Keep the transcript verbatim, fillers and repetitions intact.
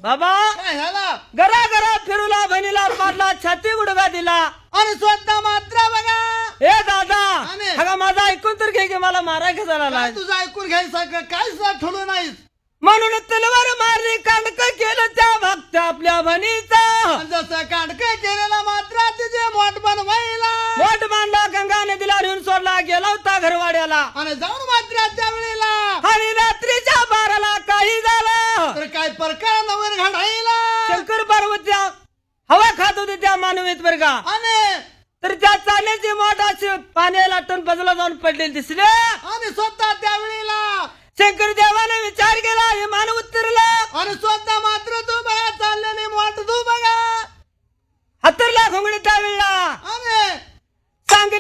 बाबा काय झाला घरा घरा फिरूला बहिणीला पाडला छाती गुडगा दिला आणि स्वतः मात्र बघा ए दादा आणि? अगं माझा ऐकून तर घे की मला मारा कशाला काय लाज? तुझं ऐकून घ्यायचं काय सुद्धा ठेवलं नाहीस म्हणून तलवार मारली कांडक केलं त्या भक्त आपल्या बहिणीचा आणि जसं कांडकं केलेला मात्र तिचे मोठ बनवायला मोठ बांधला गंगा नदीला नेऊन सोडला गेला होता घरवाड्याला आणि जाऊन मात्र त्या वेळेला आणि रात्रीच्या बाराला काही झालं तर काय प्रकार नवर घडायला शंकर पार्वत्या हवा खात होते त्या मानवीत बर का आणि तर त्या चाल्याची मोठ अशी पाण्याला टन बाजूला जाऊन पडलेली दिसले आणि स्वतः त्या वेळेला शंकर देवाने विचार केला हे मानव उतरला आणि स्वतः मात्र तू बघा चाललेली मोठ तू बघा हत्तरला घोंगडी त्यावेळेला आणि